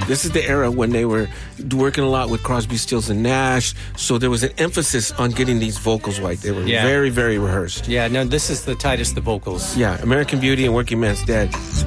This is the era when they were working a lot with Crosby, Stills, and Nash. So there was an emphasis on getting these vocals right. They were very, very rehearsed. Yeah, no, this is the tightest the vocals. Yeah, American Beauty and Working Man's Dead.